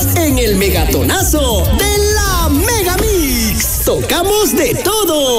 en el Megatonazo de la Mega Mix. Tocamos de todo.